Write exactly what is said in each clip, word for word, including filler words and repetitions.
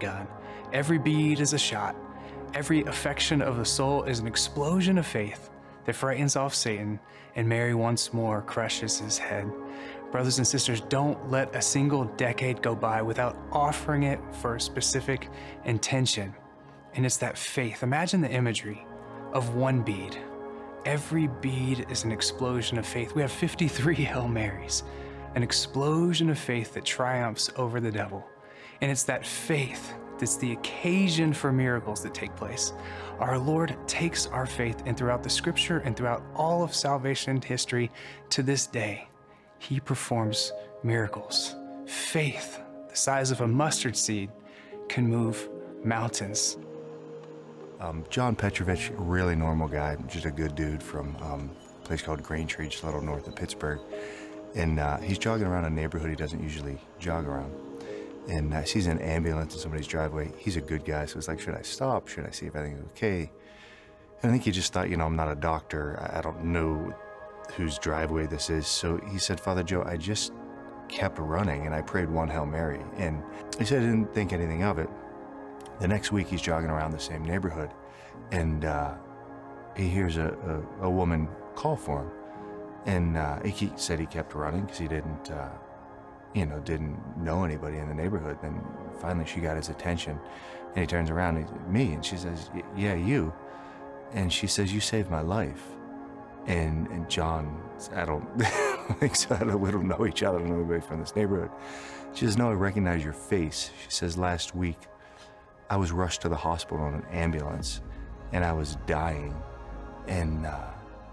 gun. Every bead is a shot. Every affection of the soul is an explosion of faith that frightens off Satan, and Mary once more crushes his head. Brothers and sisters, don't let a single decade go by without offering it for a specific intention. And it's that faith. Imagine the imagery of one bead. Every bead is an explosion of faith. We have fifty-three Hail Marys, an explosion of faith that triumphs over the devil. And it's that faith that's the occasion for miracles that take place. Our Lord takes our faith, and throughout the scripture and throughout all of salvation history to this day, he performs miracles. Faith, the size of a mustard seed, can move mountains. Um, John Petrovich, a really normal guy, just a good dude from um, a place called Braintree, just a little north of Pittsburgh. And uh, he's jogging around a neighborhood he doesn't usually jog around. And uh, sees an ambulance in somebody's driveway. He's a good guy, so it's like, should I stop? Should I see if everything's okay? And I think he just thought, you know, I'm not a doctor. I don't know whose driveway this is. So he said, Father Joe, I just kept running and I prayed one Hail Mary. And he said, I didn't think anything of it. The next week, he's jogging around the same neighborhood, and uh, he hears a, a, a woman call for him. And uh, he said he kept running because he didn't, uh, you know, didn't know anybody in the neighborhood. Then finally she got his attention, and he turns around, and he's, me, and she says, yeah, you. And she says, you saved my life. And, and John, I don't think so, I don't, we don't know each other, I don't know anybody from this neighborhood. She says, no, I recognize your face. She says, last week, I was rushed to the hospital in an ambulance, and I was dying, and uh,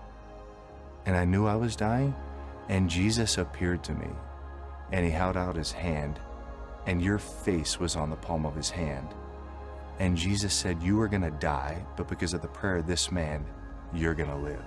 and I knew I was dying, and Jesus appeared to me, and he held out his hand, and your face was on the palm of his hand, and Jesus said, you are gonna die, but because of the prayer of this man, you're gonna live.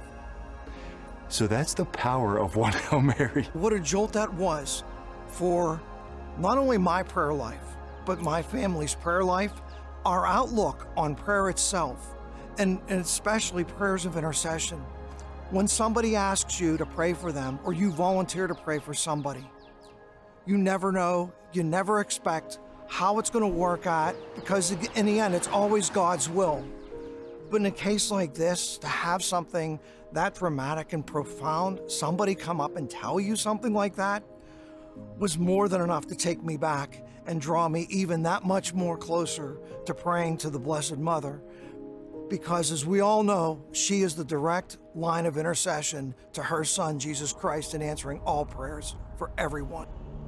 So that's the power of one Hail Mary. What a jolt that was for not only my prayer life, but my family's prayer life, our outlook on prayer itself, and, and especially prayers of intercession. When somebody asks you to pray for them, or you volunteer to pray for somebody, you never know, you never expect how it's going to work out, because in the end, it's always God's will. But in a case like this, to have something that dramatic and profound, somebody come up and tell you something like that, was more than enough to take me back and draw me even that much more closer to praying to the Blessed Mother. Because as we all know, she is the direct line of intercession to her Son, Jesus Christ, in answering all prayers for everyone.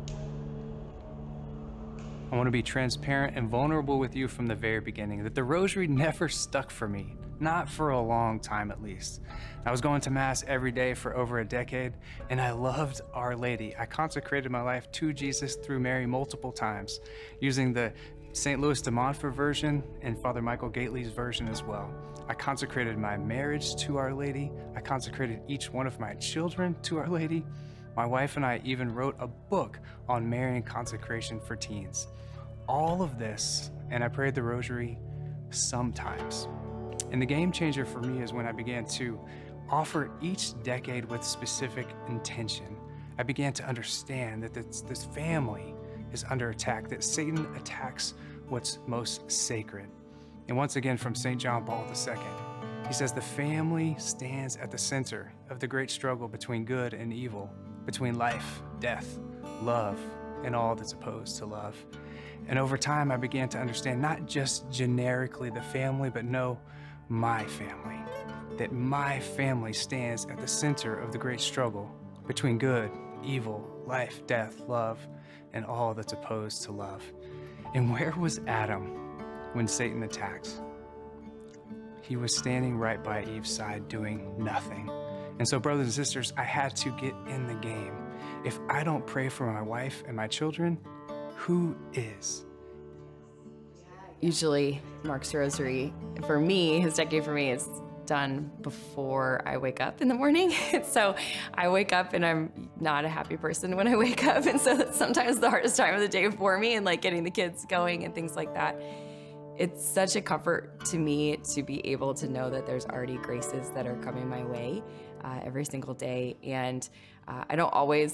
I want to be transparent and vulnerable with you from the very beginning, that the rosary never stuck for me, not for a long time at least. I was going to Mass every day for over a decade, and I loved Our Lady. I consecrated my life to Jesus through Mary multiple times, using the Saint Louis de Montfort version and Father Michael Gately's version as well. I consecrated my marriage to Our Lady. I consecrated each one of my children to Our Lady. My wife and I even wrote a book on Marian consecration for teens. All of this, and I prayed the rosary sometimes. And the game changer for me is when I began to offer each decade with specific intention. I began to understand that this, this family is under attack, that Satan attacks what's most sacred. And once again, from Saint John Paul the Second, he says the family stands at the center of the great struggle between good and evil, between life, death, love, and all that's opposed to love. And over time, I began to understand not just generically the family, but no, my family. That my family stands at the center of the great struggle between good, evil, life, death, love, and all that's opposed to love. And where was Adam when Satan attacked? He was standing right by Eve's side doing nothing. And so, brothers and sisters, I had to get in the game. If I don't pray for my wife and my children, who is? Usually, Mark's rosary, for me, his decade for me is done before I wake up in the morning. So I wake up and I'm not a happy person when I wake up. And so that's sometimes the hardest time of the day for me, and like getting the kids going and things like that. It's such a comfort to me to be able to know that there's already graces that are coming my way uh, every single day. And uh, I don't always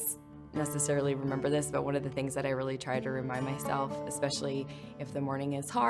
necessarily remember this, but one of the things that I really try to remind myself, especially if the morning is hard,